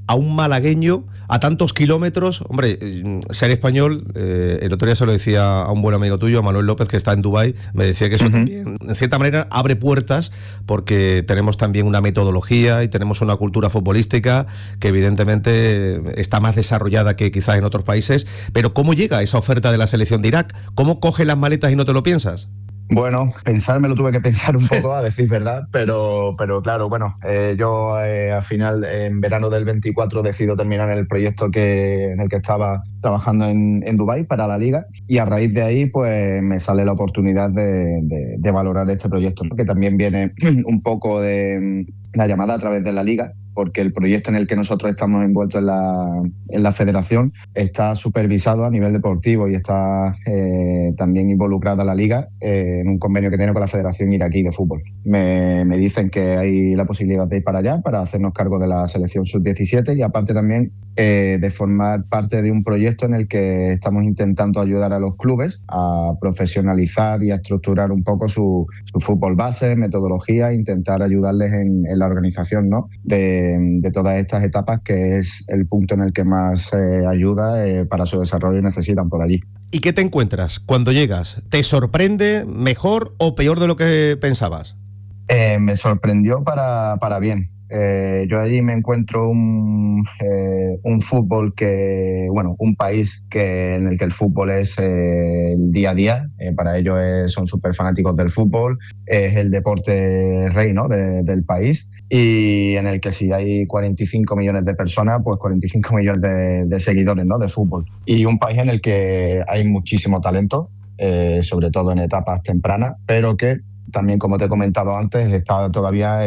a un malagueño a tantos kilómetros. Hombre, ser español, el otro día se lo decía a un buen amigo tuyo, a Manuel López, que está en Dubái, me decía que eso también, en cierta manera, abre puertas, porque tenemos también una metodología y tenemos una cultura futbolística que evidentemente está más desarrollada que quizás en otros países. Pero ¿cómo llega esa oferta de la selección de Irak? ¿Cómo coges las maletas y no te lo piensas? Bueno, me lo tuve que pensar un poco, a decir verdad, pero claro, bueno, yo al final, en verano del 24, decido terminar el proyecto en el que estaba trabajando en Dubái para la Liga, y a raíz de ahí pues me sale la oportunidad de valorar este proyecto, ¿no? Que también viene un poco de la llamada a través de la Liga, porque el proyecto en el que nosotros estamos envueltos en la federación está supervisado a nivel deportivo y está también involucrada la Liga en un convenio que tiene con la Federación Iraquí de Fútbol. Me dicen que hay la posibilidad de ir para allá para hacernos cargo de la selección sub-17, y aparte también de formar parte de un proyecto en el que estamos intentando ayudar a los clubes a profesionalizar y a estructurar un poco su fútbol base, metodología, intentar ayudarles en la organización, ¿no? de todas estas etapas, que es el punto en el que más ayuda para su desarrollo necesitan por allí. ¿Y qué te encuentras cuando llegas? ¿Te sorprende mejor o peor de lo que pensabas? Me sorprendió para bien. Yo allí me encuentro un fútbol un país en el que el fútbol es el día a día. Para ellos son súper fanáticos del fútbol, es el deporte rey, ¿no? del país, y en el que si hay 45 millones de personas, pues 45 millones de seguidores, ¿no? de fútbol. Y un país en el que hay muchísimo talento, sobre todo en etapas tempranas, pero que también, como te he comentado antes, está todavía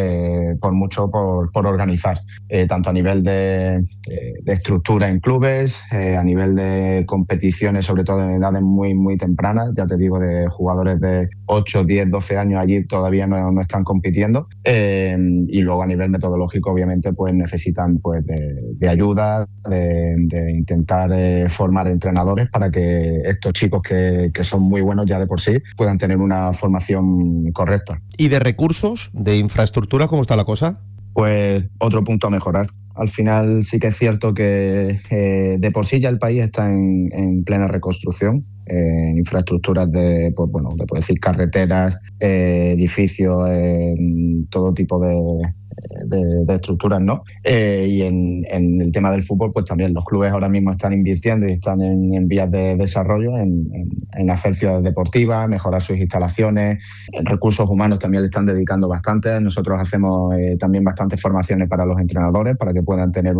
por organizar, tanto a nivel de estructura en clubes, a nivel de competiciones, sobre todo en edades muy, muy tempranas. Ya te digo, de jugadores de 8, 10, 12 años allí todavía no están compitiendo. Y luego a nivel metodológico, obviamente, pues necesitan pues de ayuda, de intentar formar entrenadores para que estos chicos que son muy buenos ya de por sí puedan tener una formación correcta. ¿Y de recursos, de infraestructura, cómo está la cosa? Pues otro punto a mejorar. Al final sí que es cierto que de por sí ya el país está en plena reconstrucción. Infraestructuras te puedo decir carreteras, edificios, todo tipo de estructuras, ¿no? Y en el tema del fútbol, pues también los clubes ahora mismo están invirtiendo y están en vías de desarrollo en hacer ciudades deportivas, mejorar sus instalaciones. En recursos humanos también le están dedicando bastante. Nosotros hacemos también bastantes formaciones para los entrenadores, para que puedan tener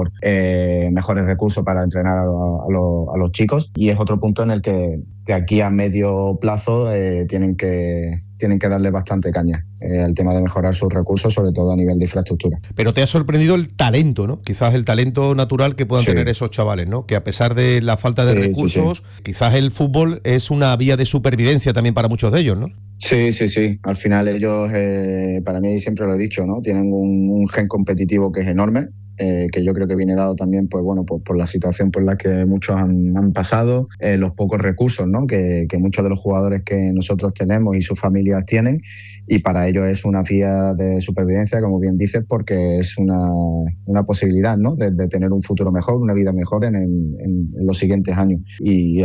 mejores recursos para entrenar a los chicos. Y es otro punto en el que de aquí a medio plazo tienen que darle bastante caña al tema de mejorar sus recursos, sobre todo a nivel de infraestructura. Pero te ha sorprendido el talento, ¿no? Quizás el talento natural que puedan tener esos chavales, ¿no? Que a pesar de la falta de recursos, quizás el fútbol es una vía de supervivencia también para muchos de ellos, ¿no? Sí. Al final ellos, para mí siempre lo he dicho, ¿no? Tienen un gen competitivo que es enorme. Que yo creo que viene dado también pues por la situación por la que muchos han pasado, los pocos recursos, ¿no? que muchos de los jugadores que nosotros tenemos y sus familias tienen, y para ellos es una vía de supervivencia, como bien dices, porque es una posibilidad, ¿no? de tener un futuro mejor, una vida mejor en los siguientes años. Y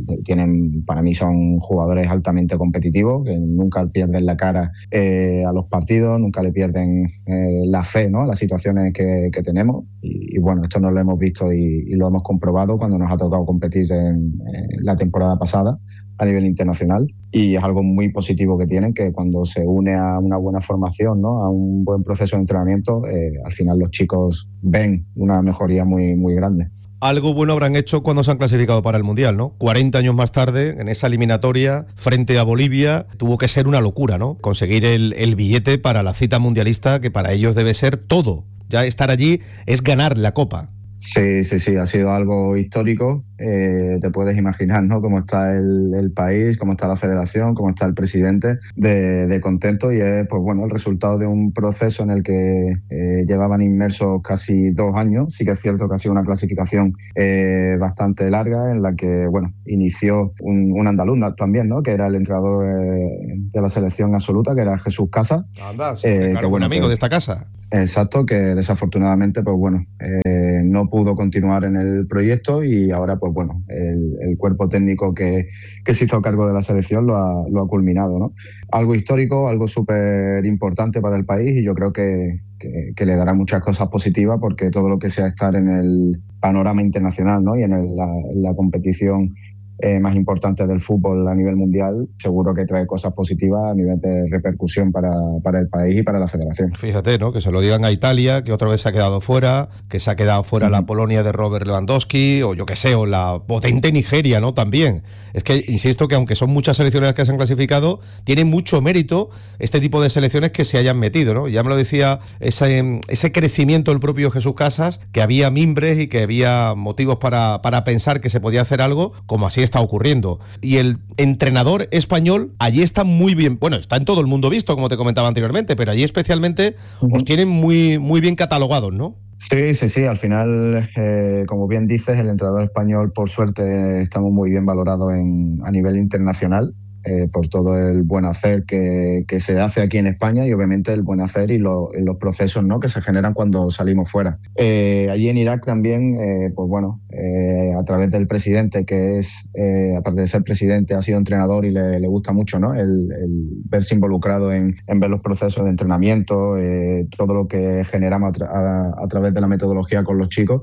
para mí son jugadores altamente competitivos, que nunca pierden la cara a los partidos, nunca le pierden la fe, ¿no? a las situaciones que tenemos. Y bueno, esto nos lo hemos visto y lo hemos comprobado cuando nos ha tocado competir en la temporada pasada a nivel internacional, y es algo muy positivo que tienen, que cuando se une a una buena formación, ¿no? a un buen proceso de entrenamiento, al final los chicos ven una mejoría muy, muy grande. Algo bueno habrán hecho cuando se han clasificado para el Mundial, ¿no? 40 años más tarde, en esa eliminatoria frente a Bolivia, tuvo que ser una locura, ¿no? Conseguir el billete para la cita mundialista, que para ellos debe ser todo. Ya estar allí es ganar la Copa. Sí, ha sido algo histórico. Te puedes imaginar, ¿no? Cómo está el país, cómo está la federación, cómo está el presidente de contento, y es pues bueno, el resultado de un proceso en el que llevaban inmersos casi 2 años. Sí que es cierto que ha sido una clasificación bastante larga, en la que bueno, inició un andaluz también, ¿no? que era el entrenador de la selección absoluta, que era Jesús Casas. Anda, sí, claro, buen amigo de esta casa. Exacto, que desafortunadamente pues bueno, no pudo continuar en el proyecto y ahora, pues bueno, el cuerpo técnico que se hizo cargo de la selección lo ha culminado, ¿no? Algo histórico, algo súper importante para el país y yo creo que le dará muchas cosas positivas porque todo lo que sea estar en el panorama internacional, ¿no? Y en la competición más importante del fútbol a nivel mundial, seguro que trae cosas positivas a nivel de repercusión para el país y para la federación. Fíjate, ¿no? Que se lo digan a Italia, que otra vez se ha quedado fuera, que se ha quedado fuera la Polonia de Robert Lewandowski, o yo qué sé, o la potente Nigeria, ¿no? También. Es que, insisto, que aunque son muchas selecciones las que se han clasificado, tiene mucho mérito este tipo de selecciones que se hayan metido, ¿no? Ya me lo decía ese crecimiento del propio Jesús Casas, que había mimbres y que había motivos para pensar que se podía hacer algo, como así está ocurriendo. Y el entrenador español allí está muy bien, bueno, está en todo el mundo visto, como te comentaba anteriormente, pero allí especialmente os tienen muy, muy bien catalogados, ¿no? Sí. Al final, como bien dices, el entrenador español, por suerte, estamos muy bien valorados a nivel internacional. Por todo el buen hacer que se hace aquí en España y obviamente el buen hacer y los procesos, ¿no? Que se generan cuando salimos fuera. Allí en Irak también, pues bueno, a través del presidente, que es, aparte de ser presidente, ha sido entrenador y le gusta mucho, ¿no? El verse involucrado en ver los procesos de entrenamiento, todo lo que generamos a través de la metodología con los chicos.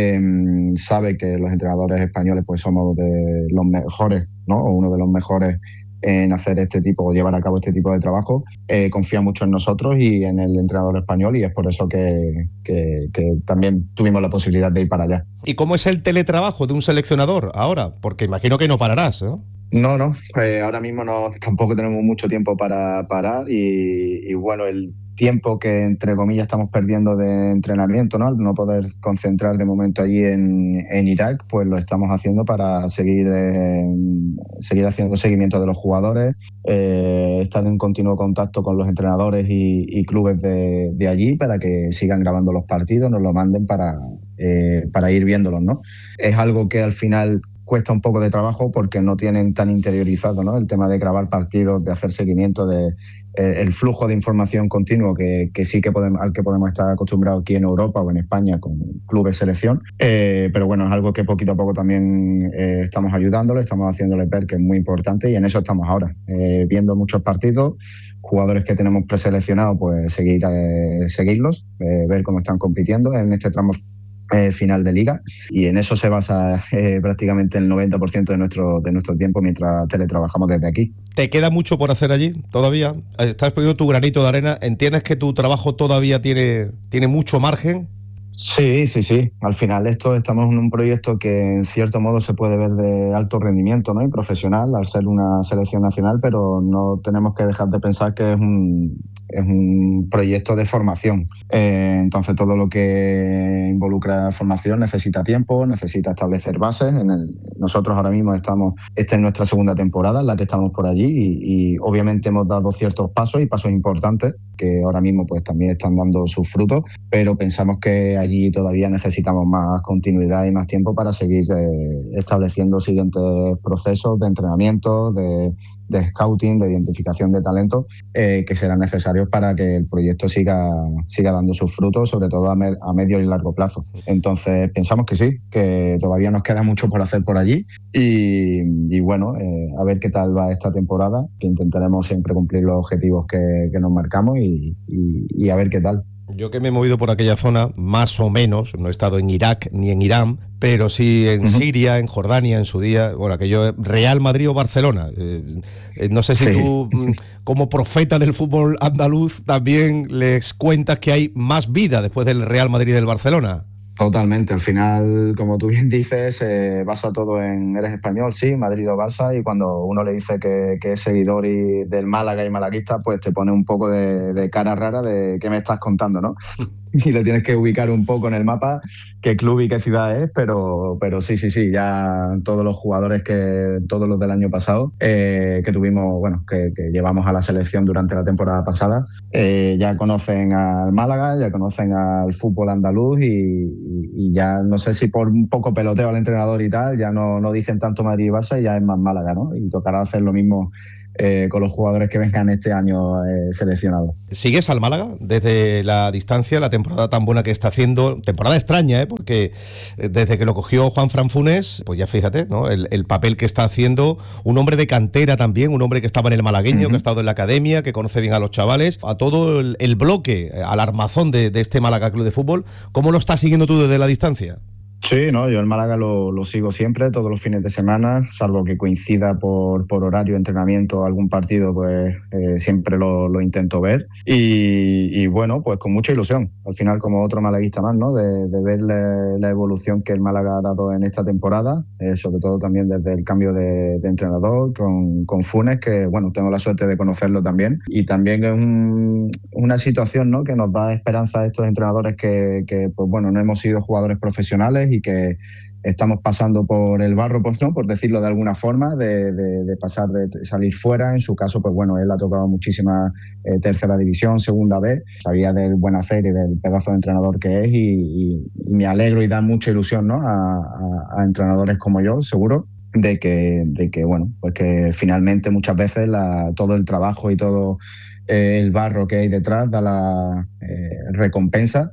Sabe que los entrenadores españoles pues somos de los mejores, ¿no? O uno de los mejores en hacer este tipo o llevar a cabo este tipo de trabajo, confía mucho en nosotros y en el entrenador español y es por eso que también tuvimos la posibilidad de ir para allá. ¿Y cómo es el teletrabajo de un seleccionador ahora? Porque imagino que no pararás, ¿no? No, ahora mismo tampoco tenemos mucho tiempo para parar y bueno, el tiempo que entre comillas estamos perdiendo de entrenamiento, ¿no? Al no poder concentrar de momento allí en Irak, pues lo estamos haciendo para seguir haciendo seguimiento de los jugadores, estar en continuo contacto con los entrenadores y clubes de allí para que sigan grabando los partidos, nos lo manden para ir viéndolos, ¿no? Es algo que al final cuesta un poco de trabajo porque no tienen tan interiorizado, ¿no? El tema de grabar partidos, de hacer seguimiento, de el flujo de información continuo que sí que al que podemos estar acostumbrados aquí en Europa o en España con clubes selección. Pero bueno, es algo que poquito a poco también estamos ayudándole, estamos haciéndole ver que es muy importante y en eso estamos ahora, viendo muchos partidos, jugadores que tenemos preseleccionados, pues seguirlos, ver cómo están compitiendo en este tramo final de liga y en eso se basa prácticamente el 90% de nuestro tiempo mientras teletrabajamos desde aquí. ¿Te queda mucho por hacer allí todavía? ¿Estás poniendo tu granito de arena? ¿Entiendes que tu trabajo todavía tiene mucho margen? Sí. Al final estamos en un proyecto que en cierto modo se puede ver de alto rendimiento, ¿no? Y profesional al ser una selección nacional, pero no tenemos que dejar de pensar que es un proyecto de formación. Entonces todo lo que involucra formación necesita tiempo, necesita establecer bases. Nosotros ahora mismo esta es nuestra segunda temporada en la que estamos por allí y obviamente hemos dado ciertos pasos y pasos importantes que ahora mismo pues también están dando sus frutos, pero pensamos que allí todavía necesitamos más continuidad y más tiempo para seguir estableciendo siguientes procesos de entrenamiento, de scouting, de identificación de talentos que serán necesarios para que el proyecto siga dando sus frutos, sobre todo a medio y largo plazo. Entonces pensamos que sí, que todavía nos queda mucho por hacer por allí y bueno, a ver qué tal va esta temporada, que intentaremos siempre cumplir los objetivos que nos marcamos y a ver qué tal. Yo que me he movido por aquella zona, más o menos, no he estado en Irak ni en Irán, pero sí en Siria, en Jordania, en su día, bueno, aquello Real Madrid o Barcelona. No sé si tú, como profeta del fútbol andaluz, también les cuentas que hay más vida después del Real Madrid y del Barcelona. Totalmente, al final, como tú bien dices, basa todo en eres español, sí, Madrid o Barça, y cuando uno le dice que es seguidor del Málaga y malaguista, pues te pone un poco de cara rara de qué me estás contando, ¿no? Y le tienes que ubicar un poco en el mapa qué club y qué ciudad es, pero sí, ya todos los jugadores todos los del año pasado que tuvimos, bueno, que llevamos a la selección durante la temporada pasada, ya conocen al Málaga, ya conocen al fútbol andaluz y ya no sé si por un poco peloteo al entrenador y tal, ya no dicen tanto Madrid y Barça y ya es más Málaga, ¿no? Y tocará hacer lo mismo con los jugadores que vengan este año seleccionados. ¿Sigues al Málaga desde la distancia, la temporada tan buena que está haciendo? Temporada extraña, porque desde que lo cogió Juanfran Funes, pues ya fíjate, ¿no? El papel que está haciendo, un hombre de cantera también, un hombre que estaba en el malagueño, que ha estado en la academia, que conoce bien a los chavales, a todo el bloque, al armazón de este Málaga Club de Fútbol. ¿Cómo lo estás siguiendo tú desde la distancia? Sí, no, yo el Málaga lo sigo siempre, todos los fines de semana, salvo que coincida por horario, entrenamiento, algún partido, pues siempre lo intento ver. Y bueno, pues con mucha ilusión, al final como otro malaguista más, ¿no? De ver la evolución que el Málaga ha dado en esta temporada, sobre todo también desde el cambio de entrenador con Funes, que bueno, tengo la suerte de conocerlo también. Y también es una situación, ¿no? Que nos da esperanza a estos entrenadores que pues bueno, no hemos sido jugadores profesionales y que estamos pasando por el barro, pues no, por decirlo de alguna forma, de pasar, de salir fuera. En su caso, pues bueno, él ha tocado muchísima tercera división, segunda B, sabía del buen hacer y del pedazo de entrenador que es y me alegro y da mucha ilusión, ¿no? a entrenadores como yo, seguro, de que bueno, pues que finalmente muchas veces todo el trabajo y todo el barro que hay detrás da la recompensa.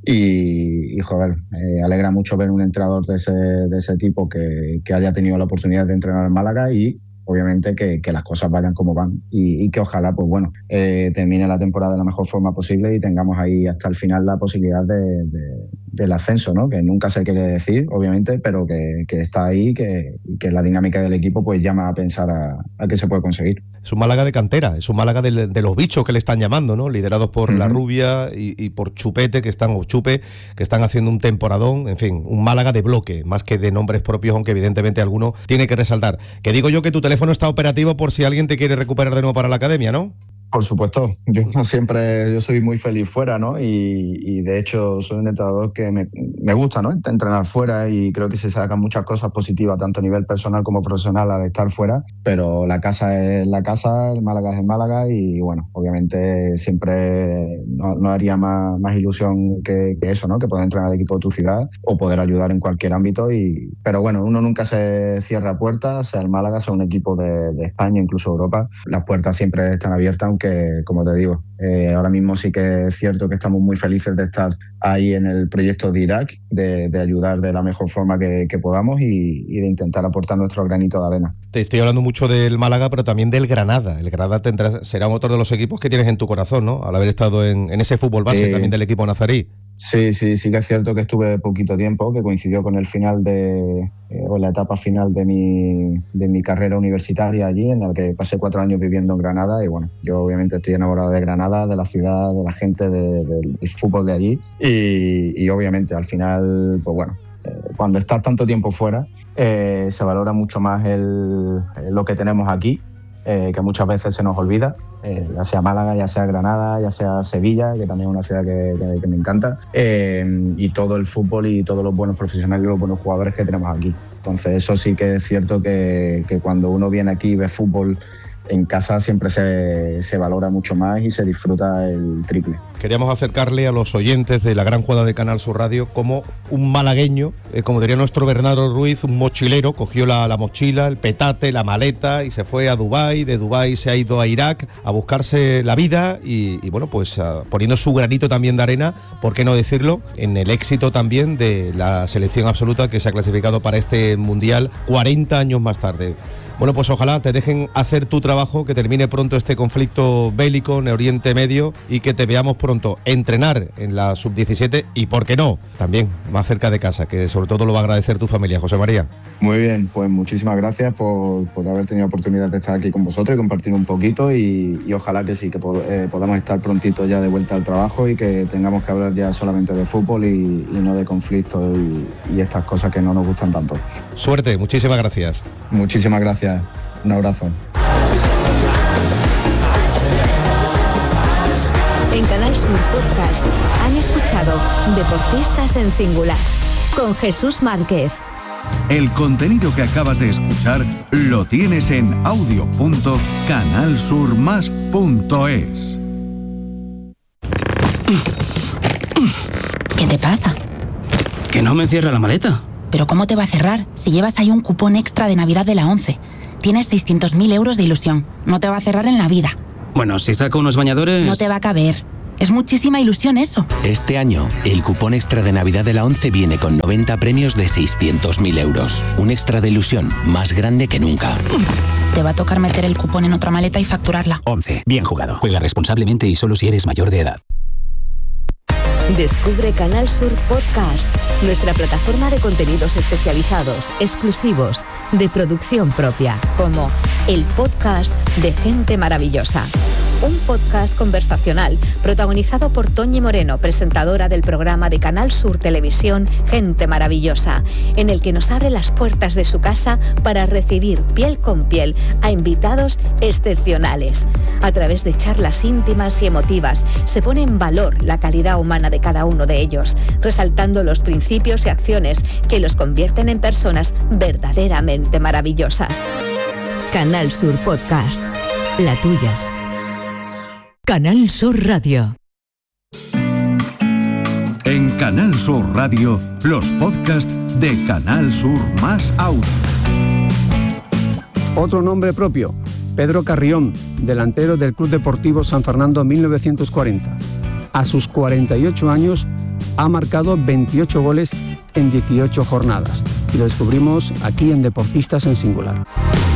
Y joder, alegra mucho ver un entrenador de ese tipo que haya tenido la oportunidad de entrenar en Málaga y obviamente que las cosas vayan como van y que ojalá, pues bueno, termine la temporada de la mejor forma posible y tengamos ahí hasta el final la posibilidad del ascenso, ¿no? Que nunca se quiere decir, obviamente, pero que está ahí, que la dinámica del equipo pues llama a pensar a que se puede conseguir. Es un Málaga de cantera, es un Málaga de los bichos que le están llamando, ¿no? Liderados por La Rubia y por Chupete, que están haciendo un temporadón. En fin, un Málaga de bloque, más que de nombres propios, aunque evidentemente alguno tiene que resaltar. Que digo yo que tu teléfono está operativo por si alguien te quiere recuperar de nuevo para la academia, ¿no? Por supuesto, yo soy muy feliz fuera, ¿no? Y de hecho soy un entrenador que me gusta, ¿no? Entrenar fuera y creo que se sacan muchas cosas positivas, tanto a nivel personal como profesional al estar fuera, pero la casa es la casa, el Málaga es el Málaga y bueno, obviamente siempre no haría más ilusión que eso, ¿no? Que poder entrenar al equipo de tu ciudad o poder ayudar en cualquier ámbito, pero bueno, uno nunca se cierra puertas, sea el Málaga, sea un equipo de España, incluso Europa, las puertas siempre están abiertas, aunque como te digo, ahora mismo sí que es cierto que estamos muy felices de estar ahí en el proyecto de Irak, de ayudar de la mejor forma que podamos y de intentar aportar nuestro granito de arena. Te estoy hablando mucho del Málaga, pero también del Granada. El Granada será otro de los equipos que tienes en tu corazón, ¿no? Al haber estado en ese fútbol base también del equipo nazarí. Sí que es cierto que estuve poquito tiempo, que coincidió con el final o la etapa final de mi carrera universitaria allí, en la que pasé 4 años viviendo en Granada y bueno, yo obviamente estoy enamorado de Granada, de la ciudad, de la gente, del fútbol de allí y obviamente al final, pues bueno, cuando estás tanto tiempo fuera, se valora mucho más lo que tenemos aquí, que muchas veces se nos olvida, ya sea Málaga, ya sea Granada, ya sea Sevilla, que también es una ciudad que me encanta, y todo el fútbol y todos los buenos profesionales y los buenos jugadores que tenemos aquí. Entonces eso sí que es cierto que cuando uno viene aquí y ve fútbol en casa siempre se valora mucho más y se disfruta el triple. Queríamos acercarle a los oyentes de la gran jugada de Canal Sur Radio como un malagueño, como diría nuestro Bernardo Ruiz, un mochilero, cogió la mochila, el petate, la maleta y se fue a Dubái. De Dubái se ha ido a Irak a buscarse la vida y bueno, pues poniendo su granito también de arena, ¿por qué no decirlo?, en el éxito también de la selección absoluta que se ha clasificado para este Mundial 40 años más tarde. Bueno, pues ojalá te dejen hacer tu trabajo, que termine pronto este conflicto bélico en Oriente Medio y que te veamos pronto entrenar en la Sub-17 y, ¿por qué no?, también más cerca de casa, que sobre todo lo va a agradecer tu familia, José María. Muy bien, pues muchísimas gracias por haber tenido oportunidad de estar aquí con vosotros y compartir un poquito y ojalá que sí, que podamos estar prontito ya de vuelta al trabajo y que tengamos que hablar ya solamente de fútbol y no de conflictos y estas cosas que no nos gustan tanto. Suerte, muchísimas gracias. Muchísimas gracias. Un abrazo. En Canal Sur Podcast han escuchado Deportistas en Singular con Jesús Márquez. El contenido que acabas de escuchar lo tienes en audio.canalsurmas.es. ¿Qué te pasa? Que no me cierra la maleta. ¿Pero cómo te va a cerrar si llevas ahí un cupón extra de Navidad de la 11? tienes 600.000 euros de ilusión. No te va a cerrar en la vida. Bueno, si saco unos bañadores... No te va a caber. Es muchísima ilusión eso. Este año, el cupón extra de Navidad de la ONCE viene con 90 premios de 600.000 euros. Un extra de ilusión más grande que nunca. Te va a tocar meter el cupón en otra maleta y facturarla. 11. Bien jugado. Juega responsablemente y solo si eres mayor de edad. Descubre Canal Sur Podcast, nuestra plataforma de contenidos especializados, exclusivos, de producción propia, como el podcast de Gente Maravillosa. Un podcast conversacional protagonizado por Toñi Moreno, presentadora del programa de Canal Sur Televisión Gente Maravillosa, en el que nos abre las puertas de su casa para recibir piel con piel a invitados excepcionales. A través de charlas íntimas y emotivas se pone en valor la calidad humana de cada uno de ellos, resaltando los principios y acciones que los convierten en personas verdaderamente maravillosas. Canal Sur Podcast, la tuya. Canal Sur Radio. En Canal Sur Radio, los podcasts de Canal Sur más Audio. Otro nombre propio, Pedro Carrión, delantero del Club Deportivo San Fernando 1940. A sus 48 años ha marcado 28 goles en 18 jornadas. Y lo descubrimos aquí en Deportistas en Singular.